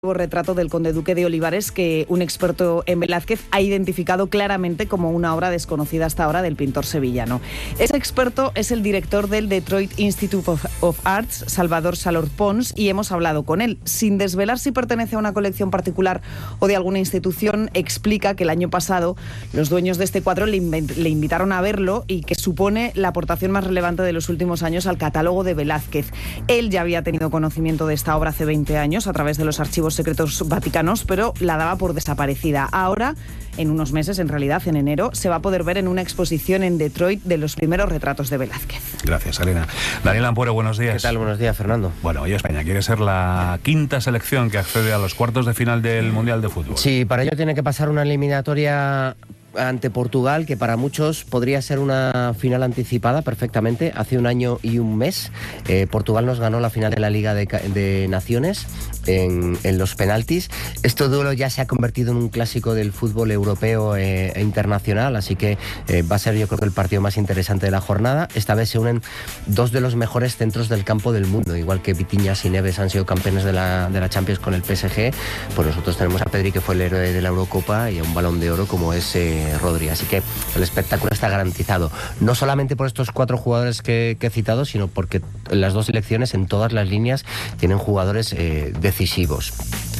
Nuevo retrato del conde duque de Olivares, que un experto en Velázquez ha identificado claramente como una obra desconocida hasta ahora del pintor sevillano. Ese experto es el director del Detroit Institute of Arts, Salvador Salor Pons, y hemos hablado con él. Sin desvelar si pertenece a una colección particular o de alguna institución, explica que el año pasado los dueños de este cuadro le invitaron a verlo y que supone la aportación más relevante de los últimos años al catálogo de Velázquez. Él ya había tenido conocimiento de esta obra hace 20 años a través de los archivos secretos vaticanos, pero la daba por desaparecida. Ahora, en unos meses, en realidad, en enero, se va a poder ver en una exposición en Detroit de los primeros retratos de Velázquez. Gracias, Elena. Daniel Ampuero, buenos días. ¿Qué tal? Buenos días, Fernando. Bueno, hoy España quiere ser la quinta selección que accede a los cuartos de final del Mundial de Fútbol. Sí, para ello tiene que pasar una eliminatoria ante Portugal, que para muchos podría ser una final anticipada perfectamente. Hace un año y un mes Portugal nos ganó la final de la Liga de Naciones en los penaltis. Este duelo ya se ha convertido en un clásico del fútbol europeo e internacional, así que va a ser, yo creo, que el partido más interesante de la jornada. Esta vez se unen dos de los mejores centros del campo del mundo, igual que Vitinhas y Neves han sido campeones de la Champions con el PSG, pues nosotros tenemos a Pedri, que fue el héroe de la Eurocopa, y a un Balón de Oro como es Rodri, así que el espectáculo está garantizado, no solamente por estos cuatro jugadores que he citado, sino porque las dos selecciones en todas las líneas tienen jugadores decisivos.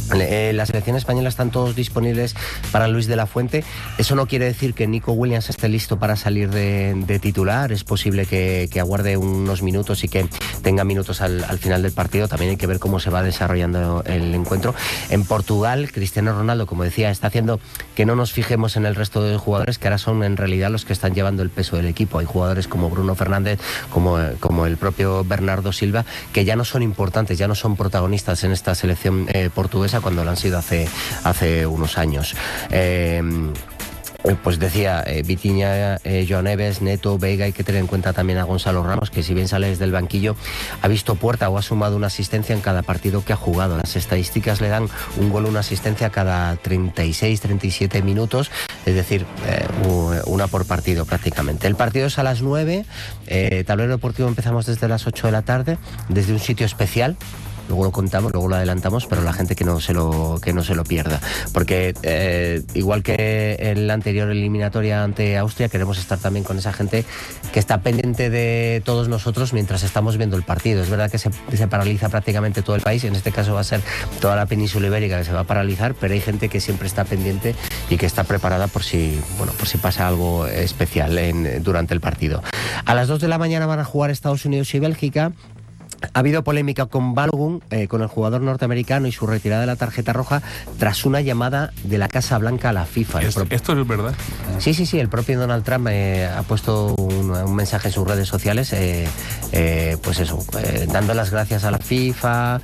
La selección española están todos disponibles para Luis de la Fuente. Eso no quiere decir que Nico Williams esté listo para salir de titular. Es posible que aguarde unos minutos y que tenga minutos al final del partido. También hay que ver cómo se va desarrollando el encuentro. En Portugal, Cristiano Ronaldo, como decía, está haciendo que no nos fijemos en el resto de jugadores, que ahora son en realidad los que están llevando el peso del equipo. Hay jugadores como Bruno Fernández, como el propio Bernardo Silva, que ya no son importantes, ya no son protagonistas en esta selección portuguesa, cuando lo han sido hace unos años. Pues decía, Vitinha, João Neves, Neto, Veiga. Hay que tener en cuenta también a Gonzalo Ramos, que si bien sale desde el banquillo, ha visto puerta o ha sumado una asistencia en cada partido que ha jugado. Las estadísticas le dan un gol, una asistencia cada 36, 37 minutos, es decir, una por partido prácticamente. El partido es a las 9, tablero deportivo empezamos desde las 8 de la tarde, desde un sitio especial. Luego lo contamos, luego lo adelantamos, pero la gente que no se lo pierda, porque igual que en la anterior eliminatoria ante Austria, queremos estar también con esa gente que está pendiente de todos nosotros mientras estamos viendo el partido. Es verdad que se paraliza prácticamente todo el país, en este caso va a ser toda la península ibérica que se va a paralizar, pero hay gente que siempre está pendiente y que está preparada por si pasa algo especial durante el partido. A las 2 de la mañana van a jugar Estados Unidos y Bélgica. Ha habido polémica con Balogun, con el jugador norteamericano y su retirada de la tarjeta roja tras una llamada de la Casa Blanca a la FIFA. ¿Esto es verdad? Sí, el propio Donald Trump ha puesto un mensaje en sus redes sociales, dando las gracias a la FIFA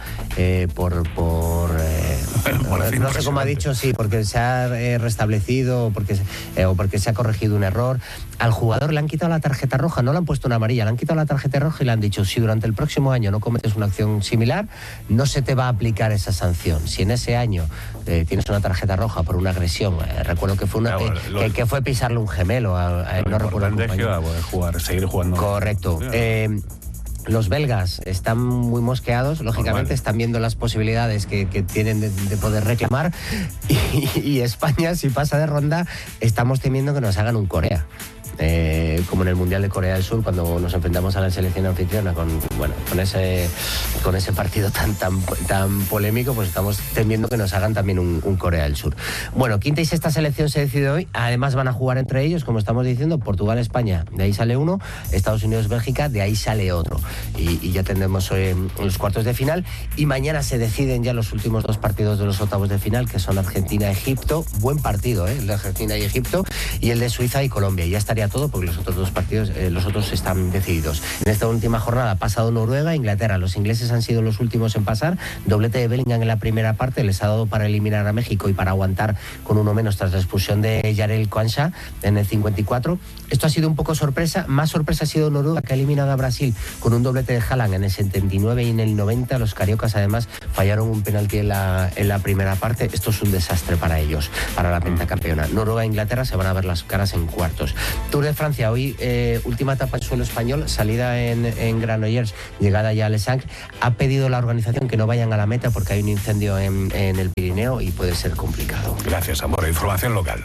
no sé cómo ha dicho, sí, porque se ha restablecido o porque se ha corregido un error. Al jugador le han quitado la tarjeta roja, no le han puesto una amarilla, le han quitado la tarjeta roja y le han dicho: si durante el próximo año no cometes una acción similar, no se te va a aplicar esa sanción. Si en ese año tienes una tarjeta roja por una agresión, recuerdo que fue que fue pisarle un gemelo, no recuerdo el poder seguir jugando. Correcto. Los belgas están muy mosqueados, lógicamente están viendo las posibilidades que tienen de poder reclamar, y España, si pasa de ronda, estamos temiendo que nos hagan un Corea. Como en el Mundial de Corea del Sur, cuando nos enfrentamos a la selección anfitriona con ese partido tan polémico, pues estamos temiendo que nos hagan también un Corea del Sur. Bueno, quinta y sexta selección se decide hoy. Además van a jugar entre ellos, como estamos diciendo, Portugal, España, de ahí sale uno, Estados Unidos, Bélgica, de ahí sale otro, y ya tendremos los cuartos de final, y mañana se deciden ya los últimos dos partidos de los octavos de final, que son Argentina-Egipto. Buen partido, el de Argentina y Egipto, y el de Suiza y Colombia. Y ya estaría todo, porque los otros dos partidos, los otros están decididos. En esta última jornada ha pasado Noruega, Inglaterra. Los ingleses han sido los últimos en pasar. Doblete de Bellingham en la primera parte les ha dado para eliminar a México y para aguantar con uno menos tras la expulsión de Jarell Quansah en el 54. Esto ha sido un poco sorpresa. Más sorpresa ha sido Noruega, que ha eliminado a Brasil con un doblete de Haaland en el 79 y en el 90. Los cariocas además fallaron un penalti en la primera parte. Esto es un desastre para ellos, para la pentacampeona. Noruega e Inglaterra se van a ver las caras en cuartos. Tour de Francia, hoy última etapa en suelo español, salida en Granollers, llegada ya a Les Angles. Ha pedido la organización que no vayan a la meta porque hay un incendio en el Pirineo y puede ser complicado. Gracias, Amor. Información local.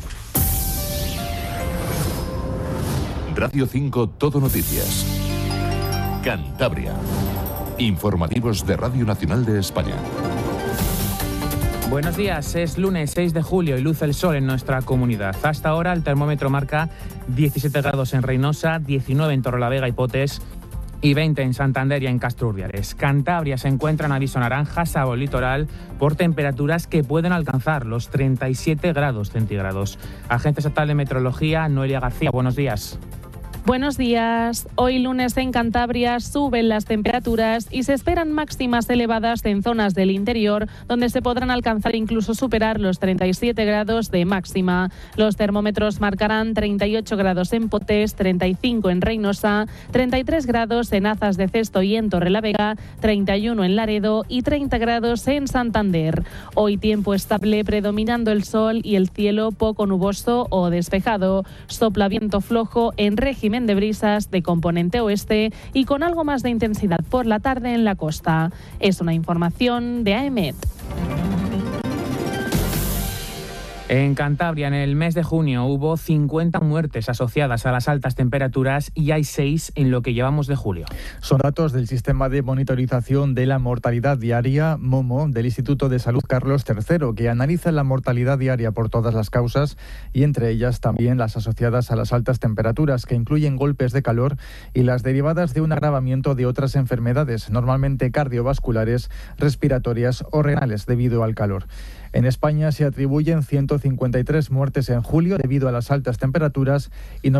Radio 5 Todo Noticias. Cantabria. Informativos de Radio Nacional de España. Buenos días, es lunes 6 de julio y luce el sol en nuestra comunidad. Hasta ahora el termómetro marca 17 grados en Reynosa, 19 en Torrelavega y Potes y 20 en Santander y en Castro Urdiales. Cantabria se encuentra en aviso naranja, Sabo litoral, por temperaturas que pueden alcanzar los 37 grados centígrados. Agencia Estatal de Meteorología, Noelia García, buenos días. Buenos días. Hoy lunes en Cantabria suben las temperaturas y se esperan máximas elevadas en zonas del interior, donde se podrán alcanzar incluso superar los 37 grados de máxima. Los termómetros marcarán 38 grados en Potes, 35 en Reynosa, 33 grados en Azas de Cesto y en Torrelavega, 31 en Laredo y 30 grados en Santander. Hoy tiempo estable predominando el sol y el cielo poco nuboso o despejado. Sopla viento flojo en régimen de brisas de componente oeste y con algo más de intensidad por la tarde en la costa. Es una información de AEMET. En Cantabria, en el mes de junio, hubo 50 muertes asociadas a las altas temperaturas y hay 6 en lo que llevamos de julio. Son datos del Sistema de Monitorización de la Mortalidad Diaria, MOMO, del Instituto de Salud Carlos III, que analiza la mortalidad diaria por todas las causas y entre ellas también las asociadas a las altas temperaturas, que incluyen golpes de calor y las derivadas de un agravamiento de otras enfermedades, normalmente cardiovasculares, respiratorias o renales debido al calor. En España se atribuyen 153 muertes en julio debido a las altas temperaturas y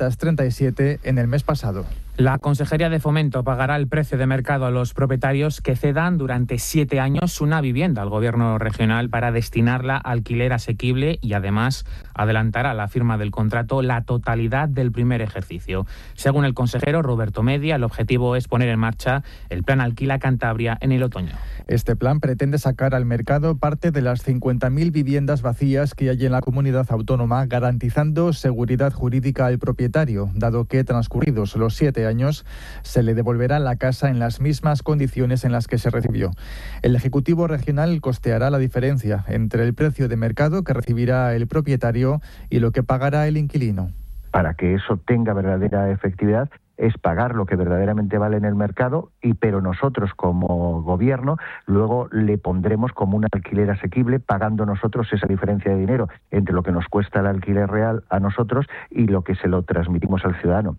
937 en el mes pasado. La Consejería de Fomento pagará el precio de mercado a los propietarios que cedan durante 7 años una vivienda al Gobierno regional para destinarla a alquiler asequible y además adelantará la firma del contrato la totalidad del primer ejercicio. Según el consejero Roberto Media, el objetivo es poner en marcha el Plan Alquila Cantabria en el otoño. Este plan pretende sacar al mercado parte de las 50.000 viviendas vacías que hay en la comunidad autónoma, garantizando seguridad jurídica al propietario, dado que transcurridos los 7 años se le devolverá la casa en las mismas condiciones en las que se recibió. El Ejecutivo Regional costeará la diferencia entre el precio de mercado que recibirá el propietario y lo que pagará el inquilino. Para que eso tenga verdadera efectividad, es pagar lo que verdaderamente vale en el mercado, pero nosotros como gobierno luego le pondremos como un alquiler asequible, pagando nosotros esa diferencia de dinero entre lo que nos cuesta el alquiler real a nosotros y lo que se lo transmitimos al ciudadano.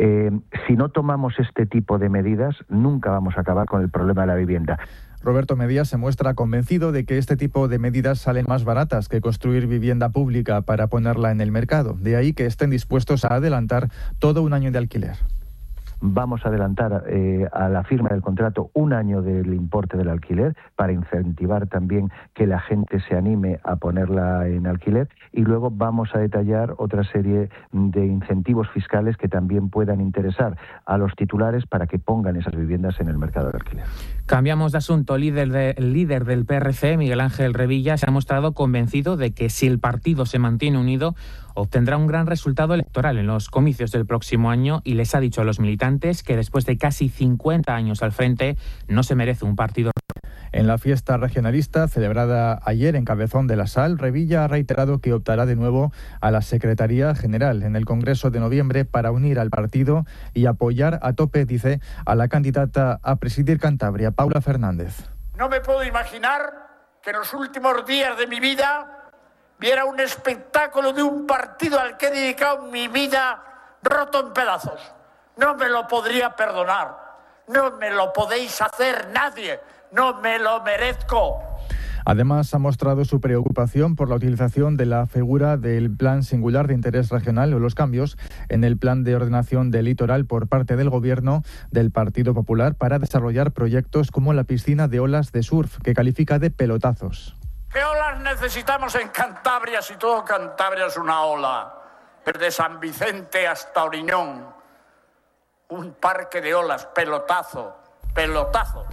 Si no tomamos este tipo de medidas, nunca vamos a acabar con el problema de la vivienda. Roberto Media se muestra convencido de que este tipo de medidas salen más baratas que construir vivienda pública para ponerla en el mercado. De ahí que estén dispuestos a adelantar todo un año de alquiler. Vamos a adelantar a la firma del contrato 1 año del importe del alquiler para incentivar también que la gente se anime a ponerla en alquiler y luego vamos a detallar otra serie de incentivos fiscales que también puedan interesar a los titulares para que pongan esas viviendas en el mercado de alquiler. Cambiamos de asunto. El líder del PRC, Miguel Ángel Revilla, se ha mostrado convencido de que si el partido se mantiene unido, obtendrá un gran resultado electoral en los comicios del próximo año y les ha dicho a los militantes que después de casi 50 años al frente no se merece un partido. En la fiesta regionalista celebrada ayer en Cabezón de la Sal, Revilla ha reiterado que optará de nuevo a la Secretaría General en el Congreso de noviembre para unir al partido y apoyar a tope, dice, a la candidata a presidir Cantabria, Paula Fernández. No me puedo imaginar que en los últimos días de mi vida viera un espectáculo de un partido al que he dedicado mi vida roto en pedazos. No me lo podría perdonar. No me lo podéis hacer nadie. No me lo merezco. Además, ha mostrado su preocupación por la utilización de la figura del Plan Singular de Interés Regional o los cambios en el Plan de Ordenación del Litoral por parte del Gobierno del Partido Popular para desarrollar proyectos como la piscina de olas de surf, que califica de pelotazos. ¿Qué olas necesitamos en Cantabria si todo Cantabria es una ola? Desde San Vicente hasta Oriñón. Un parque de olas, pelotazo.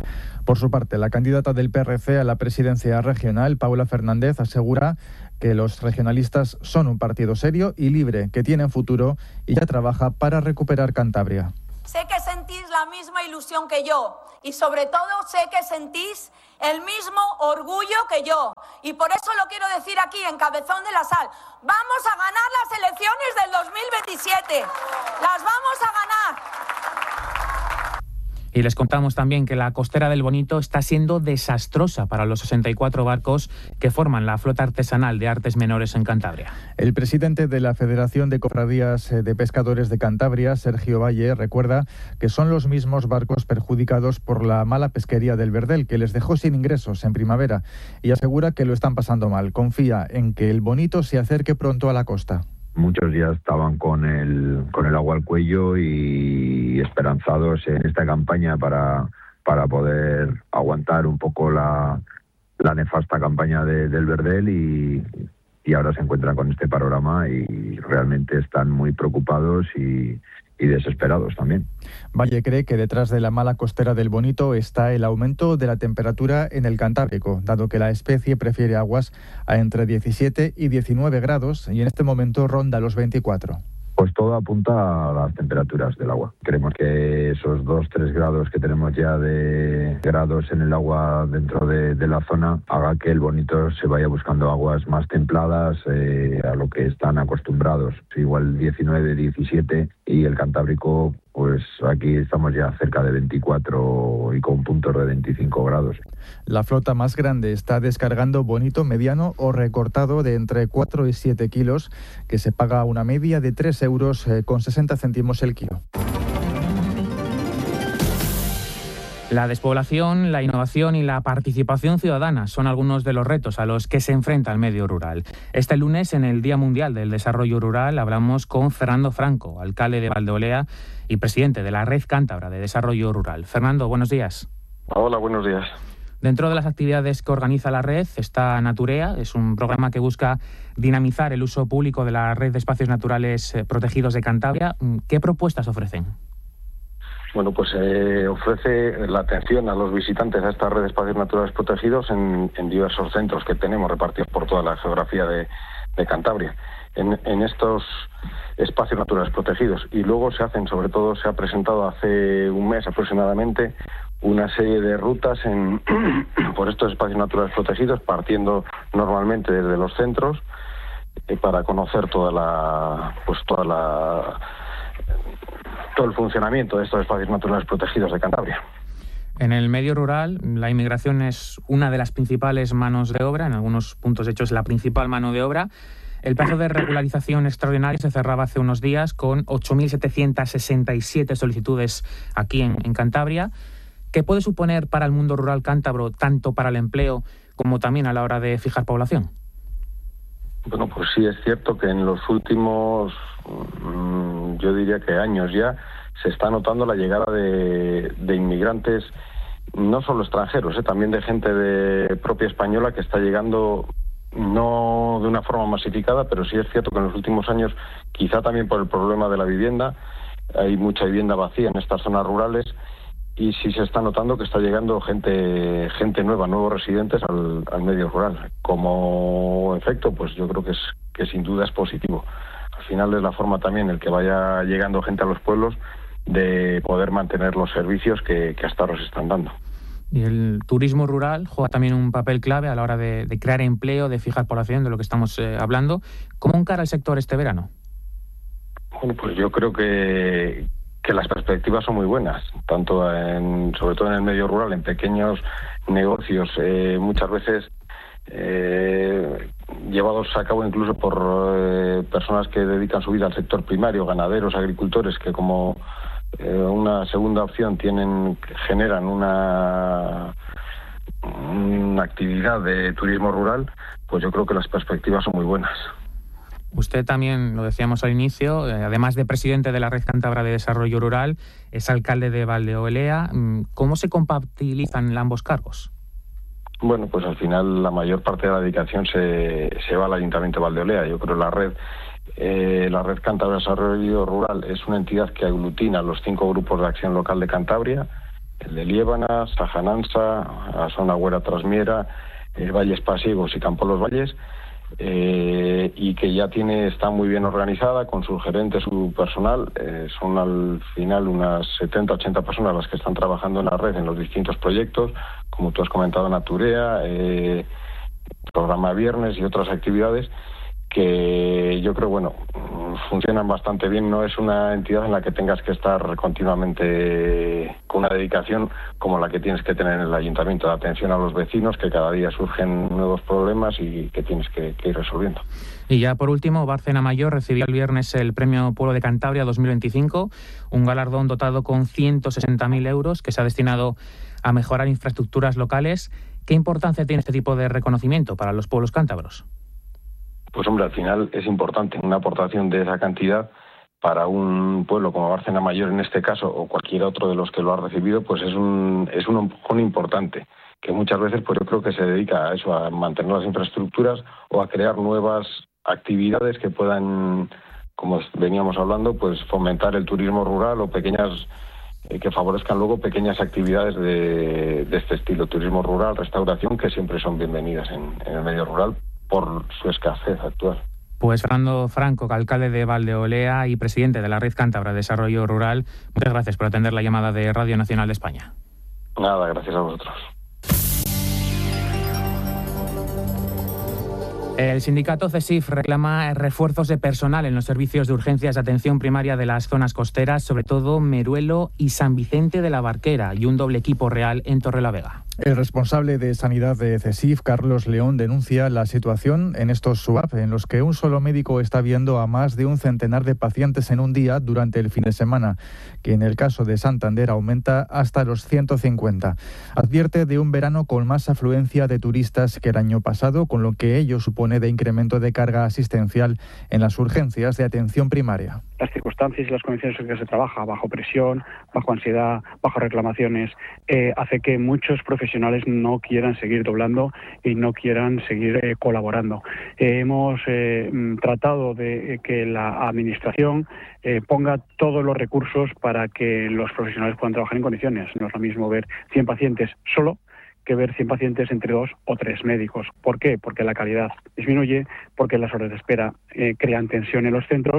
Por su parte, la candidata del PRC a la presidencia regional, Paula Fernández, asegura que los regionalistas son un partido serio y libre, que tienen futuro y ya trabaja para recuperar Cantabria. Sé que sentís la misma ilusión que yo y sobre todo sé que sentís el mismo orgullo que yo. Y por eso lo quiero decir aquí en Cabezón de la Sal. Vamos a ganar las elecciones del 2027. Las vamos a ganar. Y les contamos también que la costera del Bonito está siendo desastrosa para los 64 barcos que forman la flota artesanal de artes menores en Cantabria. El presidente de la Federación de Cofradías de Pescadores de Cantabria, Sergio Valle, recuerda que son los mismos barcos perjudicados por la mala pesquería del Verdel, que les dejó sin ingresos en primavera, y asegura que lo están pasando mal. Confía en que el Bonito se acerque pronto a la costa. Muchos ya estaban con el agua al cuello y esperanzados en esta campaña para poder aguantar un poco la nefasta campaña del Verdel y ahora se encuentran con este panorama y realmente están muy preocupados y desesperados también. Valle cree que detrás de la mala costera del Bonito está el aumento de la temperatura en el Cantábrico, dado que la especie prefiere aguas a entre 17 y 19 grados y en este momento ronda los 24. Pues todo apunta a las temperaturas del agua. Creemos que esos 2-3 grados que tenemos ya de grados en el agua dentro de la zona haga que el Bonito se vaya buscando aguas más templadas a lo que están acostumbrados. Igual 19, 17 y el Cantábrico, pues aquí estamos ya cerca de 24 y con puntos de 25 grados. La flota más grande está descargando Bonito mediano o recortado de entre 4 y 7 kilos, que se paga una media de 3 euros con 60 céntimos el kilo. La despoblación, la innovación y la participación ciudadana son algunos de los retos a los que se enfrenta el medio rural. Este lunes, en el Día Mundial del Desarrollo Rural, hablamos con Fernando Franco, alcalde de Valdeolea y presidente de la Red Cántabra de Desarrollo Rural. Fernando, buenos días. Hola, buenos días. Dentro de las actividades que organiza la red está Naturea, es un programa que busca dinamizar el uso público de la red de espacios naturales protegidos de Cantabria. ¿Qué propuestas ofrecen? Bueno, pues ofrece la atención a los visitantes a esta red de espacios naturales protegidos en diversos centros que tenemos repartidos por toda la geografía de Cantabria. En estos espacios naturales protegidos. Y luego se ha presentado hace un mes aproximadamente una serie de rutas por estos espacios naturales protegidos, partiendo normalmente desde los centros para conocer todo el funcionamiento de estos espacios naturales protegidos de Cantabria. En el medio rural, la inmigración es una de las principales manos de obra, en algunos puntos de hecho es la principal mano de obra. El plazo de regularización extraordinaria se cerraba hace unos días con 8.767 solicitudes aquí en Cantabria. ¿Qué puede suponer para el mundo rural cántabro, tanto para el empleo como también a la hora de fijar población? Bueno, pues sí es cierto que en los últimos, yo diría que años ya, se está notando la llegada de inmigrantes, no solo extranjeros, también de gente de propia española que está llegando, no de una forma masificada, pero sí es cierto que en los últimos años, quizá también por el problema de la vivienda, hay mucha vivienda vacía en estas zonas rurales y sí se está notando que está llegando gente nueva, nuevos residentes al medio rural. Como efecto, pues yo creo que sin duda es positivo. Al final es la forma también el que vaya llegando gente a los pueblos de poder mantener los servicios que hasta ahora se están dando. Y el turismo rural juega también un papel clave a la hora de crear empleo, de fijar población, de lo que estamos hablando. ¿Cómo encara el sector este verano? Bueno, pues yo creo que las perspectivas son muy buenas, tanto sobre todo en el medio rural, en pequeños negocios, muchas veces llevados a cabo incluso por personas que dedican su vida al sector primario, ganaderos, agricultores, que como una segunda opción generan una actividad de turismo rural, pues yo creo que las perspectivas son muy buenas. Usted también, lo decíamos al inicio, además de presidente de la Red Cántabra de Desarrollo Rural, es alcalde de Valdeolea. ¿Cómo se compatibilizan ambos cargos? Bueno, pues al final la mayor parte de la dedicación se va al Ayuntamiento de Valdeolea. Yo creo que la Red Cántabra de Desarrollo Rural es una entidad que aglutina los 5 grupos de acción local de Cantabria el de Liébana, Sajanansa, Asona-Huera Trasmiera, Valles Pasiegos y Campolos Valles, y que está muy bien organizada con su gerente, su personal. Son al final unas 70-80 personas las que están trabajando en la red en los distintos proyectos, como tú has comentado, Naturea, programa Viernes y otras actividades que yo creo, funcionan bastante bien. No es una entidad en la que tengas que estar continuamente con una dedicación como la que tienes que tener en el ayuntamiento, de atención a los vecinos, que cada día surgen nuevos problemas y que tienes que ir resolviendo. Y ya por último, Bárcena Mayor recibió el viernes el Premio Pueblo de Cantabria 2025, un galardón dotado con 160.000 euros que se ha destinado a mejorar infraestructuras locales. ¿Qué importancia tiene este tipo de reconocimiento para los pueblos cántabros? Pues hombre, al final es importante una aportación de esa cantidad para un pueblo como Bárcena Mayor en este caso, o cualquier otro de los que lo ha recibido, pues es un empujón importante, que muchas veces pues yo creo que se dedica a eso, a mantener las infraestructuras o a crear nuevas actividades que puedan, como veníamos hablando, pues fomentar el turismo rural o que favorezcan luego pequeñas actividades de este estilo, turismo rural, restauración, que siempre son bienvenidas en el medio rural por su escasez actual. Pues Fernando Franco, alcalde de Valdeolea y presidente de la Red Cántabra de Desarrollo Rural, muchas gracias por atender la llamada de Radio Nacional de España. Nada, gracias a vosotros. El sindicato CESIF reclama refuerzos de personal en los servicios de urgencias de atención primaria de las zonas costeras, sobre todo Meruelo y San Vicente de la Barquera, y un doble equipo real en Torrelavega. El responsable de Sanidad de CESIF, Carlos León, denuncia la situación en estos SUAP, en los que un solo médico está viendo a más de un centenar de pacientes en un día durante el fin de semana, que en el caso de Santander aumenta hasta los 150. Advierte de un verano con más afluencia de turistas que el año pasado, con lo que ello supone de incremento de carga asistencial en las urgencias de atención primaria. Las circunstancias y las condiciones en que se trabaja, bajo presión, bajo ansiedad, bajo reclamaciones, hace que muchos profesionales no quieran seguir doblando y no quieran seguir colaborando. Hemos tratado de que la Administración ponga todos los recursos para que los profesionales puedan trabajar en condiciones. No es lo mismo ver 100 pacientes solo que ver 100 pacientes entre 2 o 3 médicos. ¿Por qué? Porque la calidad disminuye, porque las horas de espera crean tensión en los centros.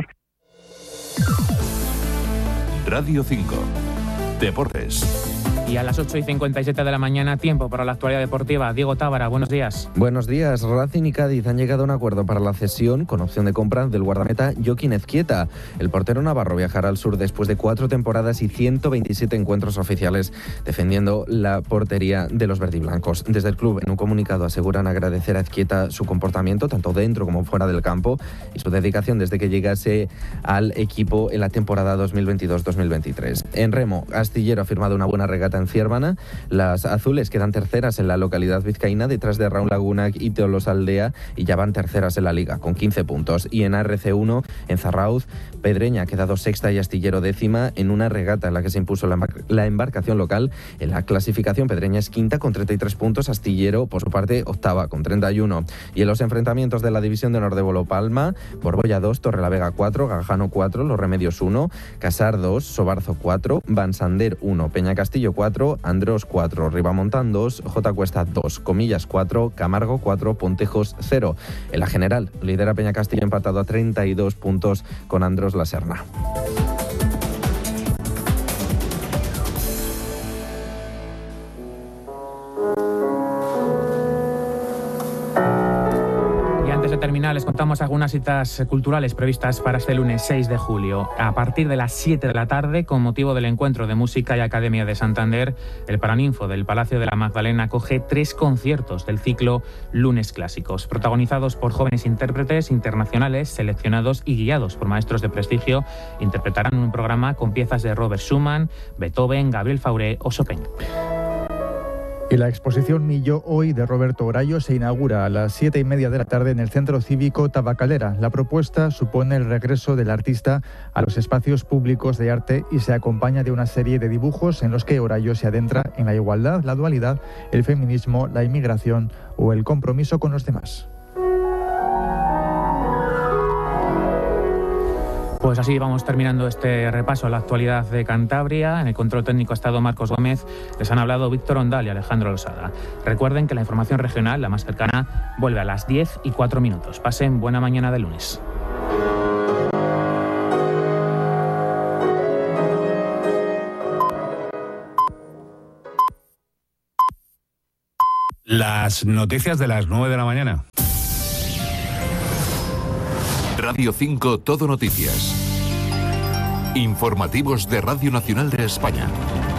Radio 5. Deportes. Y a las 8:57 de la mañana, tiempo para la actualidad deportiva. Diego Tábara, buenos días. Buenos días. Racing y Cádiz han llegado a un acuerdo para la cesión con opción de compra del guardameta Joaquín Ezquieta. El portero navarro viajará al sur después de 4 temporadas y 127 encuentros oficiales defendiendo la portería de los verdiblancos. Desde el club, en un comunicado, aseguran agradecer a Ezquieta su comportamiento, tanto dentro como fuera del campo, y su dedicación desde que llegase al equipo en la temporada 2022-2023. En remo, Astillero ha firmado una buena regata en Ciervana. Las azules quedan terceras en la localidad vizcaína detrás de Raúl Lagunac y Tolosaldea, y ya van terceras en la liga con 15 puntos. Y en ARC1, en Zarrauz, Pedreña ha quedado sexta y Astillero décima en una regata en la que se impuso la embarcación local. En la clasificación, Pedreña es quinta con 33 puntos, Astillero por su parte octava con 31. Y en los enfrentamientos de la división de honor de Bolo Palma, Borbolla 2, Torrelavega 4, Gajano 4, Los Remedios 1, Casar 2, Sobarzo 4, Vansander 1, Peña Castillo 4, Andros 4, Ribamontán 2, J Cuesta 2, Comillas 4, Camargo 4, Pontejos 0. En la general, lidera Peña Castillo empatado a 32 puntos con Andros La Serna. Terminar, les contamos algunas citas culturales previstas para este lunes 6 de julio. A partir de las 7 de la tarde, con motivo del encuentro de Música y Academia de Santander, el Paraninfo del Palacio de la Magdalena acoge 3 conciertos del ciclo Lunes Clásicos, protagonizados por jóvenes intérpretes internacionales, seleccionados y guiados por maestros de prestigio. Interpretarán un programa con piezas de Robert Schumann, Beethoven, Gabriel Fauré o Chopin. Y la exposición Milló Hoy de Roberto Orayo se inaugura a las 7:30 de la tarde en el Centro Cívico Tabacalera. La propuesta supone el regreso del artista a los espacios públicos de arte y se acompaña de una serie de dibujos en los que Orayo se adentra en la igualdad, la dualidad, el feminismo, la inmigración o el compromiso con los demás. Pues así vamos terminando este repaso a la actualidad de Cantabria. En el control técnico ha estado Marcos Gómez. Les han hablado Víctor Ondal y Alejandro Losada. Recuerden que la información regional, la más cercana, vuelve a las 10:04. Pasen buena mañana de lunes. Las noticias de las 9 de la mañana. Radio 5 Todo Noticias. Informativos de Radio Nacional de España.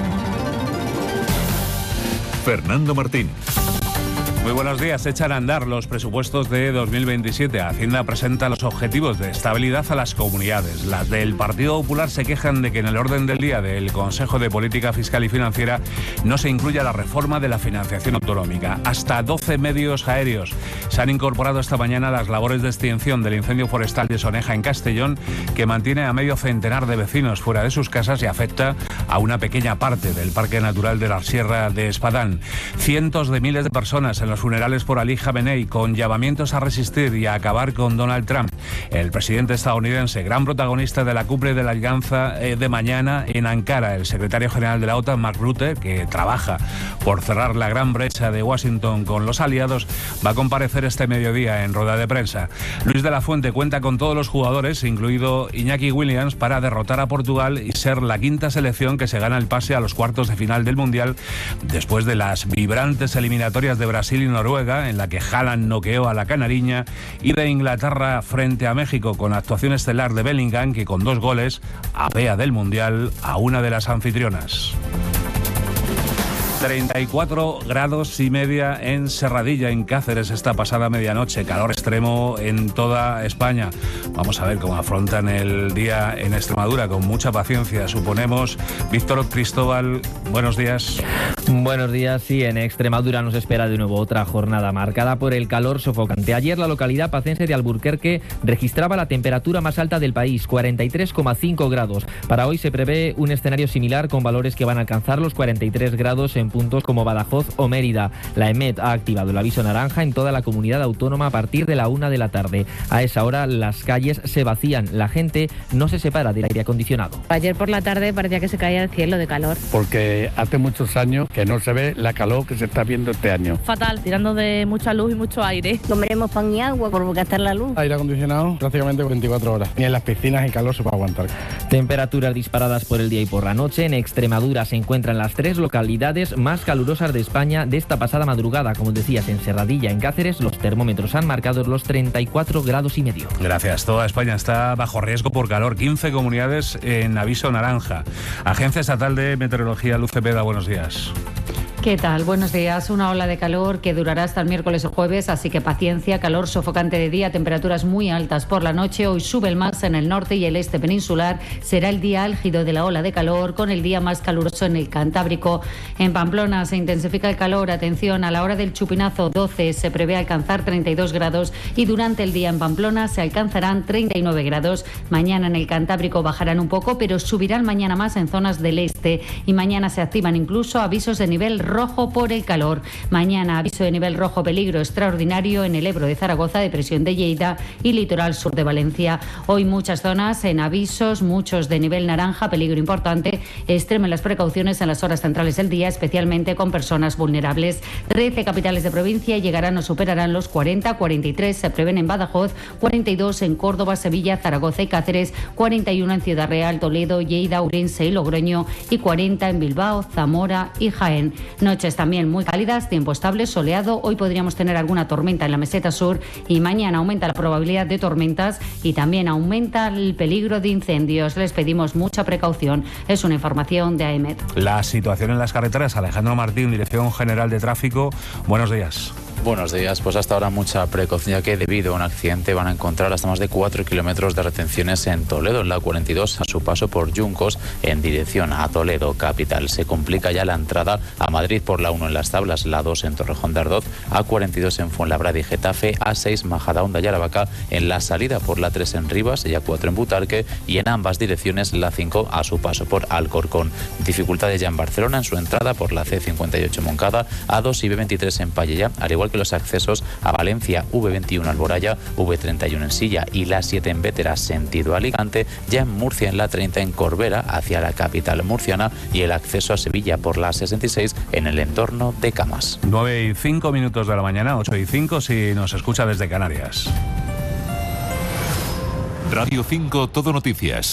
Fernando Martín. Muy buenos días. Echan a andar los presupuestos de 2027. Hacienda presenta los objetivos de estabilidad a las comunidades. Las del Partido Popular se quejan de que en el orden del día del Consejo de Política Fiscal y Financiera no se incluya la reforma de la financiación autonómica. Hasta 12 medios aéreos se han incorporado esta mañana a las labores de extinción del incendio forestal de Soneja en Castellón, que mantiene a medio centenar de vecinos fuera de sus casas y afecta a una pequeña parte del Parque Natural de la Sierra de Espadán. Cientos de miles de personas en los funerales por Ali Khamenei, con llamamientos a resistir y a acabar con Donald Trump. El presidente estadounidense, gran protagonista de la cumbre de la Alianza de mañana en Ankara. El secretario general de la OTAN, Mark Rutte, que trabaja por cerrar la gran brecha de Washington con los aliados, va a comparecer este mediodía en rueda de prensa. Luis de la Fuente cuenta con todos los jugadores, incluido Iñaki Williams, para derrotar a Portugal y ser la quinta selección que se gana el pase a los cuartos de final del Mundial, después de las vibrantes eliminatorias de Brasil y Noruega, en la que Haaland noqueó a la canariña, y de Inglaterra frente a México, con actuación estelar de Bellingham, que con 2 goles apea del Mundial a una de las anfitrionas. 34 grados y media en Serradilla, en Cáceres, esta pasada medianoche. Calor extremo en toda España. Vamos a ver cómo afrontan el día en Extremadura, con mucha paciencia, suponemos. Víctor Cristóbal, buenos días. Buenos días. Sí, en Extremadura nos espera de nuevo otra jornada marcada por el calor sofocante. Ayer la localidad pacense de Alburquerque registraba la temperatura más alta del país, 43,5 grados. Para hoy se prevé un escenario similar, con valores que van a alcanzar los 43 grados en puntos como Badajoz o Mérida. La EMET ha activado el aviso naranja en toda la comunidad autónoma a partir de la 1 de la tarde. A esa hora las calles se vacían, la gente no se separa del aire acondicionado. Ayer por la tarde parecía que se caía el cielo de calor. Porque hace muchos años que no se ve la calor que se está viendo este año. Fatal, tirando de mucha luz y mucho aire. Comeremos pan y agua por gastar la luz. Aire acondicionado prácticamente 24 horas. Ni en las piscinas el calor se puede aguantar. Temperaturas disparadas por el día y por la noche. En Extremadura se encuentran las 3 localidades más calurosas de España de esta pasada madrugada. Como decías, en Serradilla, en Cáceres, los termómetros han marcado los 34 grados y medio. Gracias. Toda España está bajo riesgo por calor. 15 comunidades en aviso naranja. Agencia Estatal de Meteorología, Luz Cepeda, buenos días. ¿Qué tal? Buenos días. Una ola de calor que durará hasta el miércoles o jueves, así que paciencia. Calor sofocante de día, temperaturas muy altas por la noche. Hoy sube el más en el norte y el este peninsular. Será el día álgido de la ola de calor, con el día más caluroso en el Cantábrico. En Pamplona se intensifica el calor. Atención, a la hora del chupinazo 12 se prevé alcanzar 32 grados y durante el día en Pamplona se alcanzarán 39 grados. Mañana en el Cantábrico bajarán un poco, pero subirán mañana más en zonas del este, y mañana se activan incluso avisos de nivel rojo por el calor. Mañana aviso de nivel rojo peligro extraordinario en el Ebro de Zaragoza, depresión de Lleida y litoral sur de Valencia. Hoy muchas zonas en avisos, muchos de nivel naranja, peligro importante. Extremen las precauciones en las horas centrales del día, especialmente con personas vulnerables. 13 capitales de provincia llegarán o superarán los 40, 43 se prevén en Badajoz, 42 en Córdoba, Sevilla, Zaragoza y Cáceres, 41 en Ciudad Real, Toledo, Lleida, Ourense y Logroño y 40 en Bilbao, Zamora y Jaén. Noches también muy cálidas, tiempo estable, soleado. Hoy podríamos tener alguna tormenta en la meseta sur y mañana aumenta la probabilidad de tormentas y también aumenta el peligro de incendios. Les pedimos mucha precaución. Es una información de AEMET. La situación en las carreteras. Alejandro Martín, Dirección General de Tráfico. Buenos días. Buenos días, pues hasta ahora mucha precaución, ya que debido a un accidente van a encontrar hasta más de 4 kilómetros de retenciones en Toledo, en la 42, a su paso por Yuncos, en dirección a Toledo capital. Se complica ya la entrada a Madrid por la 1 en Las Tablas, la 2 en Torrejón de Ardoz, A42 en Fuenlabrada y Getafe, A6 Majadahonda y Aravaca, en la salida por la 3 en Rivas y A4 en Butarque, y en ambas direcciones la 5 a su paso por Alcorcón. Dificultades ya en Barcelona en su entrada por la C58 Moncada, A2 y B23 en Pallella, al igual igual que los accesos a Valencia, V21 Alboraya, V31 en Silla y la 7 en Bétera, sentido Alicante, ya en Murcia en la 30 en Corbera, hacia la capital murciana, y el acceso a Sevilla por la 66 en el entorno de Camas. 9:05 de la mañana, 8:05 si nos escucha desde Canarias. Radio 5 Todo Noticias.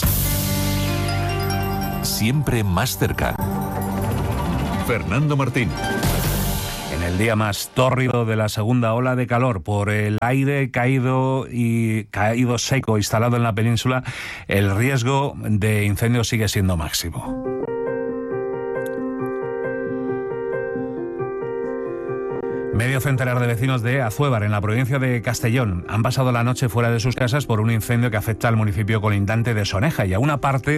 Siempre más cerca. Fernando Martín. En el día más tórrido de la segunda ola de calor, por el aire caído seco instalado en la península, el riesgo de incendio sigue siendo máximo. Medio centenar de vecinos de Azuévar, en la provincia de Castellón, han pasado la noche fuera de sus casas por un incendio que afecta al municipio colindante de Soneja y a una parte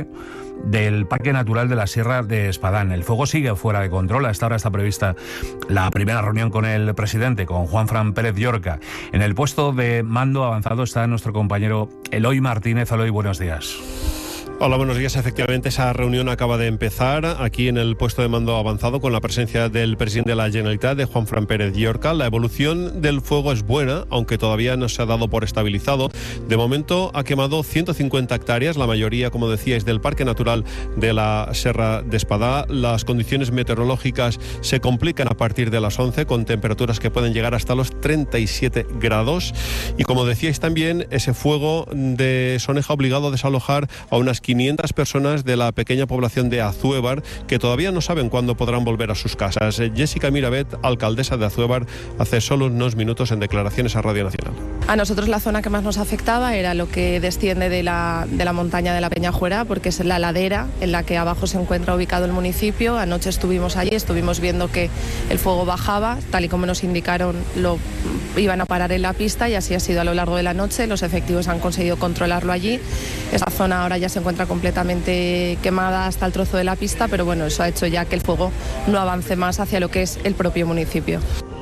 del Parque Natural de la Sierra de Espadán. El fuego sigue fuera de control. A esta hora está prevista la primera reunión con el presidente, con Juanfran Pérez Llorca. En el puesto de mando avanzado está nuestro compañero Eloy Martínez. Eloy, buenos días. Hola, buenos días. Efectivamente, esa reunión acaba de empezar aquí en el puesto de mando avanzado con la presencia del presidente de la Generalitat, de Juanfran Pérez Llorca. La evolución del fuego es buena, aunque todavía no se ha dado por estabilizado. De momento ha quemado 150 hectáreas, la mayoría, como decíais, del Parque Natural de la Sierra de Espadá. Las condiciones meteorológicas se complican a partir de las 11, con temperaturas que pueden llegar hasta los 37 grados. Y como decíais también, ese fuego de Soneja ha obligado a desalojar a unas 500 personas de la pequeña población de Azuévar, que todavía no saben cuándo podrán volver a sus casas. Jessica Mirabet, alcaldesa de Azuévar, hace solo unos minutos en declaraciones a Radio Nacional. A nosotros la zona que más nos afectaba era lo que desciende de la montaña de la Peñajuera, porque es la ladera en la que abajo se encuentra ubicado el municipio. Anoche estuvimos allí, estuvimos viendo que el fuego bajaba, tal y como nos indicaron, lo iban a parar en la pista, y así ha sido a lo largo de la noche. Los efectivos han conseguido controlarlo allí. Esa zona ahora ya se encuentra completamente quemada hasta el trozo de la pista, pero bueno, eso ha hecho ya que el fuego no avance más hacia lo que es el propio municipio.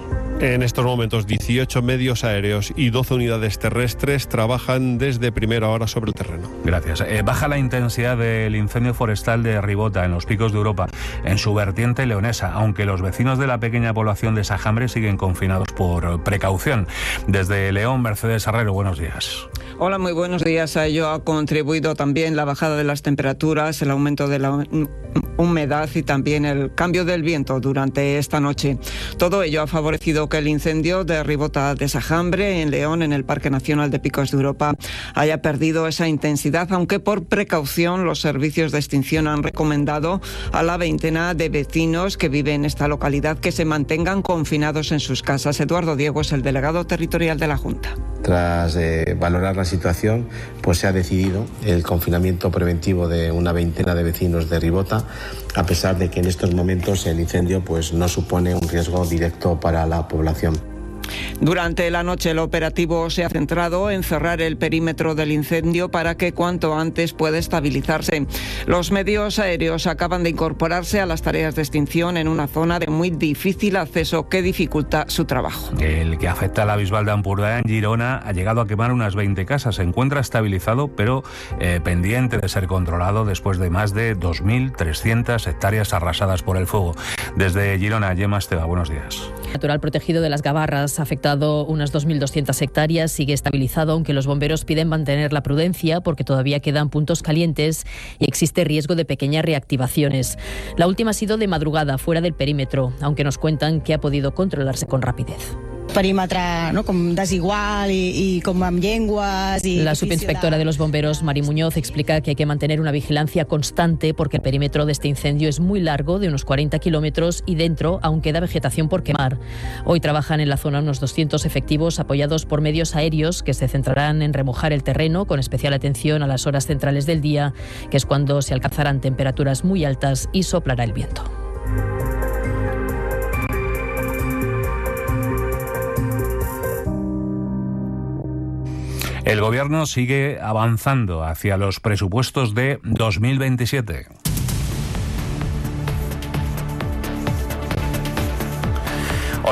En estos momentos, 18 medios aéreos y 12 unidades terrestres trabajan desde primera hora sobre el terreno. Gracias. Baja la intensidad del incendio forestal de Ribota, en los Picos de Europa, en su vertiente leonesa, aunque los vecinos de la pequeña población de Sajambre siguen confinados por precaución. Desde León, Mercedes Herrero, buenos días. Hola, muy buenos días. A ello ha contribuido también la bajada de las temperaturas, el aumento de la humedad y también el cambio del viento durante esta noche. Todo ello ha favorecido que el incendio de Ribota de Sajambre, en León, en el Parque Nacional de Picos de Europa, haya perdido esa intensidad, aunque por precaución los servicios de extinción han recomendado a la veintena de vecinos que viven en esta localidad que se mantengan confinados en sus casas. Eduardo Diego es el delegado territorial de la Junta. Tras valorar la situación, pues se ha decidido el confinamiento preventivo de una veintena de vecinos de Ribota, a pesar de que en estos momentos el incendio pues no supone un riesgo directo para la población. Durante la noche el operativo se ha centrado en cerrar el perímetro del incendio para que cuanto antes pueda estabilizarse. Los medios aéreos acaban de incorporarse a las tareas de extinción en una zona de muy difícil acceso que dificulta su trabajo. El que afecta a la Bisbal de Ampurdá, en Girona, ha llegado a quemar unas 20 casas. Se encuentra estabilizado, pero pendiente de ser controlado después de más de 2.300 hectáreas arrasadas por el fuego. Desde Girona, Gemma Esteva, buenos días. Natural protegido de las Gavarras ha afectado unas 2.200 hectáreas, sigue estabilizado, aunque los bomberos piden mantener la prudencia porque todavía quedan puntos calientes y existe riesgo de pequeñas reactivaciones. La última ha sido de madrugada, fuera del perímetro, aunque nos cuentan que ha podido controlarse con rapidez. Perímetre, no, com desigual y com amb llengües. La subinspectora de los bomberos, Mari Muñoz, explica que hay que mantener una vigilancia constante porque el perímetro de este incendio es muy largo, de unos 40 kilómetros, y dentro aún queda vegetación por quemar. Hoy trabajan en la zona unos 200 efectivos apoyados por medios aéreos que se centrarán en remojar el terreno, con especial atención a las horas centrales del día, que es cuando se alcanzarán temperaturas muy altas y soplará el viento. El Gobierno sigue avanzando hacia los presupuestos de 2027. Hoy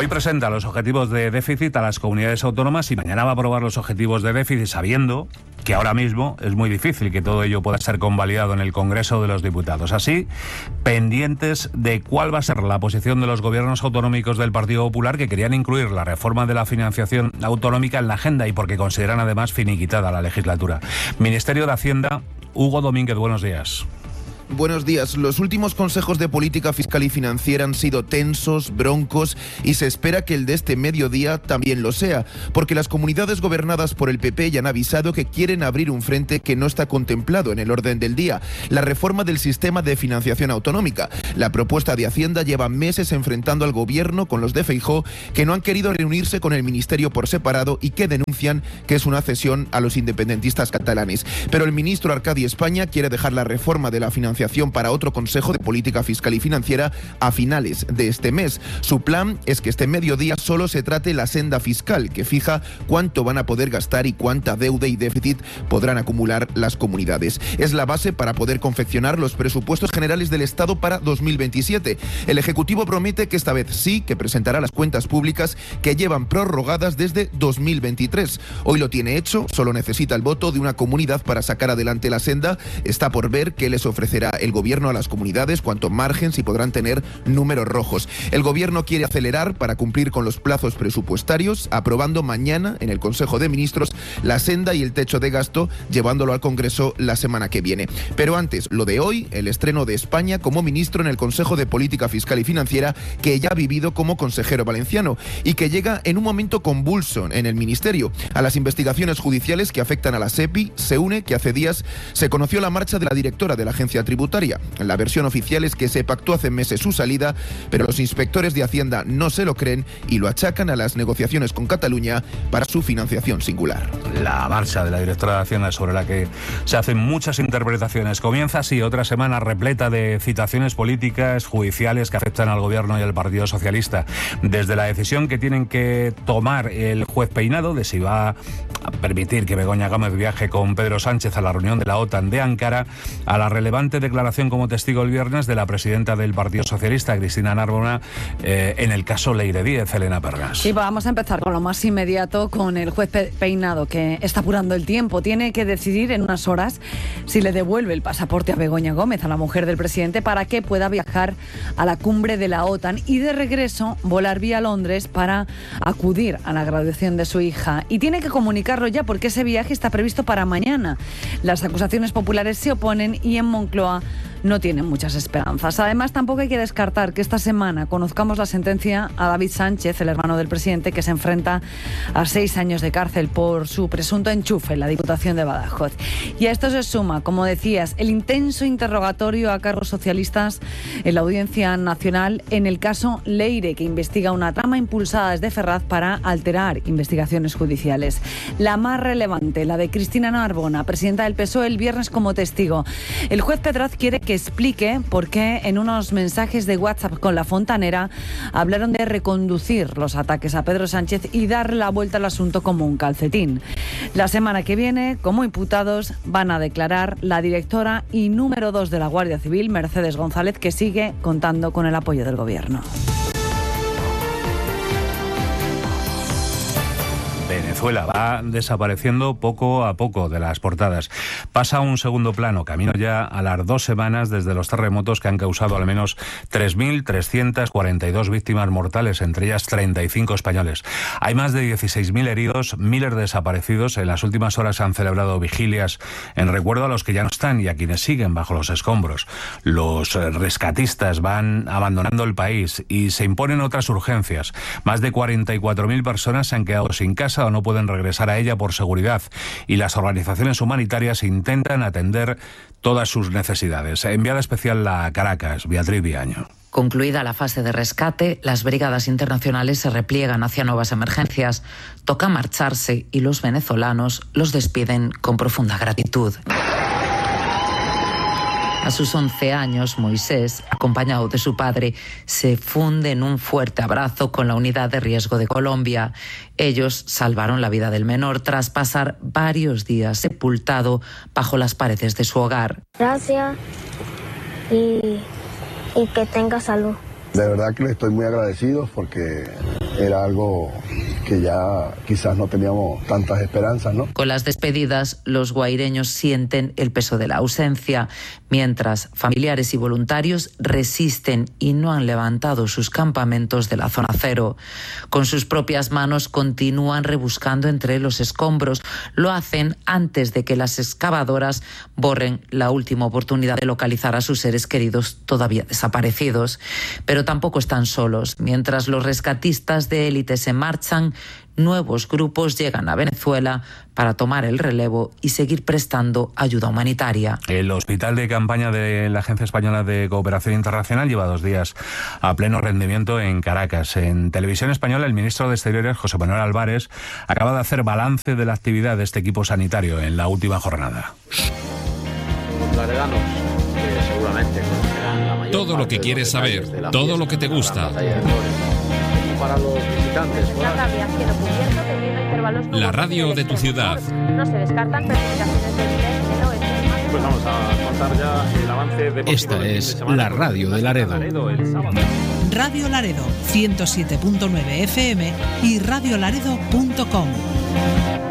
Hoy presenta los objetivos de déficit a las comunidades autónomas y mañana va a aprobar los objetivos de déficit, sabiendo que ahora mismo es muy difícil que todo ello pueda ser convalidado en el Congreso de los Diputados. Así, pendientes de cuál va a ser la posición de los gobiernos autonómicos del Partido Popular, que querían incluir la reforma de la financiación autonómica en la agenda y porque consideran además finiquitada la legislatura. Ministerio de Hacienda, Hugo Domínguez, buenos días. Buenos días. Los últimos consejos de política fiscal y financiera han sido tensos, broncos, y se espera que el de este mediodía también lo sea, porque las comunidades gobernadas por el PP ya han avisado que quieren abrir un frente que no está contemplado en el orden del día: la reforma del sistema de financiación autonómica. La propuesta de Hacienda lleva meses enfrentando al gobierno con los de Feijóo, que no han querido reunirse con el ministerio por separado y que denuncian que es una cesión a los independentistas catalanes. Pero el ministro Arcadi España quiere dejar la reforma de la financiación para otro Consejo de Política Fiscal y Financiera a finales de este mes. Su plan es que este mediodía solo se trate la senda fiscal, que fija cuánto van a poder gastar y cuánta deuda y déficit podrán acumular las comunidades. Es la base para poder confeccionar los presupuestos generales del Estado para 2027. El Ejecutivo promete que esta vez sí que presentará las cuentas públicas que llevan prorrogadas desde 2023. Hoy lo tiene hecho, solo necesita el voto de una comunidad para sacar adelante la senda. Está por ver qué les ofrecerá el gobierno a las comunidades, cuánto margen, si podrán tener números rojos. El gobierno quiere acelerar para cumplir con los plazos presupuestarios, aprobando mañana en el Consejo de Ministros la senda y el techo de gasto, llevándolo al Congreso la semana que viene. Pero antes, lo de hoy, el estreno de España como ministro en el Consejo de Política Fiscal y Financiera, que ya ha vivido como consejero valenciano y que llega en un momento convulso en el Ministerio. A las investigaciones judiciales que afectan a la SEPI se une que hace días se conoció la marcha de la directora de la agencia tributaria. La versión oficial es que se pactó hace meses su salida, pero los inspectores de Hacienda no se lo creen y lo achacan a las negociaciones con Cataluña para su financiación singular. La marcha de la directora de Hacienda, sobre la que se hacen muchas interpretaciones, comienza así otra semana repleta de citaciones políticas, judiciales que afectan al gobierno y al Partido Socialista. Desde la decisión que tienen que tomar el juez Peinado de si va a permitir que Begoña Gómez viaje con Pedro Sánchez a la reunión de la OTAN de Ankara, a la relevante declaración como testigo el viernes de la presidenta del Partido Socialista, Cristina Narbona, en el caso Leire Díez, Elena Pergas. Sí, vamos a empezar con lo más inmediato, con el juez Peinado, que está apurando el tiempo. Tiene que decidir en unas horas si le devuelve el pasaporte a Begoña Gómez, a la mujer del presidente, para que pueda viajar a la cumbre de la OTAN y de regreso volar vía Londres para acudir a la graduación de su hija. Y tiene que comunicarlo ya, porque ese viaje está previsto para mañana. Las acusaciones populares se oponen y en Moncloa no tienen muchas esperanzas. Además, tampoco hay que descartar que esta semana conozcamos la sentencia a David Sánchez, el hermano del presidente, que se enfrenta a 6 años de cárcel por su presunto enchufe en la Diputación de Badajoz. Y a esto se suma, como decías, el intenso interrogatorio a cargos socialistas en la Audiencia Nacional en el caso Leire, que investiga una trama impulsada desde Ferraz para alterar investigaciones judiciales. La más relevante, la de Cristina Narbona, presidenta del PSOE, el viernes como testigo. El juez Pedraz quiere que explique por qué en unos mensajes de WhatsApp con la Fontanera hablaron de reconducir los ataques a Pedro Sánchez y dar la vuelta al asunto como un calcetín. La semana que viene, como imputados, van a declarar la directora y número 2 de la Guardia Civil, Mercedes González, que sigue contando con el apoyo del Gobierno. Venezuela va desapareciendo poco a poco de las portadas. Pasa a un segundo plano, camino ya a las 2 semanas desde los terremotos que han causado al menos 3.342 víctimas mortales, entre ellas 35 españoles. Hay más de 16.000 heridos, miles de desaparecidos. En las últimas horas se han celebrado vigilias en recuerdo a los que ya no están y a quienes siguen bajo los escombros. Los rescatistas van abandonando el país y se imponen otras urgencias. Más de 44.000 personas se han quedado sin casa o no pueden regresar a ella por seguridad, y las organizaciones humanitarias intentan atender todas sus necesidades. Enviada especial a Caracas, Beatriz Viaño. Concluida la fase de rescate, las brigadas internacionales se repliegan hacia nuevas emergencias. Toca marcharse y los venezolanos los despiden con profunda gratitud. A sus 11 años, Moisés, acompañado de su padre, se funde en un fuerte abrazo con la unidad de riesgo de Colombia. Ellos salvaron la vida del menor tras pasar varios días sepultado bajo las paredes de su hogar. Gracias y que tenga salud. De verdad que le estoy muy agradecido porque era algo que ya quizás no teníamos tantas esperanzas, ¿no? Con las despedidas, los guaireños sienten el peso de la ausencia, mientras familiares y voluntarios resisten y no han levantado sus campamentos de la zona cero. Con sus propias manos continúan rebuscando entre los escombros. Lo hacen antes de que las excavadoras borren la última oportunidad de localizar a sus seres queridos todavía desaparecidos. Pero tampoco están solos. Mientras los rescatistas de élite se marchan, nuevos grupos llegan a Venezuela para tomar el relevo y seguir prestando ayuda humanitaria. El hospital de campaña de la Agencia Española de Cooperación Internacional lleva 2 días a pleno rendimiento en Caracas. En Televisión Española, el ministro de Exteriores, José Manuel Álvarez, acaba de hacer balance de la actividad de este equipo sanitario en la última jornada. Todo lo que quieres saber, todo lo que te gusta. Para los visitantes. La radio de tu ciudad. No se descartan precipitaciones débiles en el oeste. Pues vamos a contar ya el avance deportivo. Esta es la radio de Laredo. Radio Laredo, 107.9 FM y radiolaredo.com.